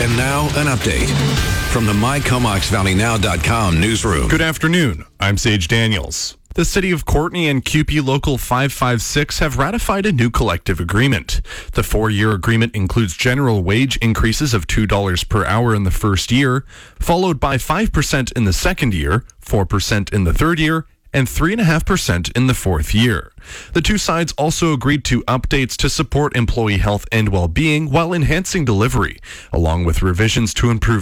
And now, an update from the MyComoxValleyNow.com newsroom. Good afternoon. I'm Sage Daniels. The City of Courtenay and CUPE Local 556 have ratified a new collective agreement. The 4-year agreement includes general wage increases of $2 per hour in the first year, followed by 5% in the second year, 4% in the third year, and 3.5% in the fourth year. The two sides also agreed to updates to support employee health and well-being while enhancing delivery, along with revisions to improve